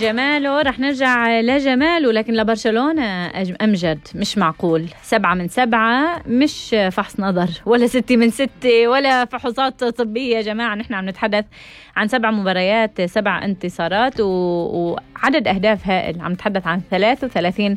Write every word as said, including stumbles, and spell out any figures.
جماله رح نرجع لجماله، لكن لبرشلونة أمجد. مش معقول سبعة من سبعة، مش فحص نظر ولا ستة من ستة ولا فحوصات طبية. يا جماعة نحن عم نتحدث عن سبع مباريات، سبع انتصارات و... وعدد أهداف هائل. عم نتحدث عن ثلاثة وثلاثين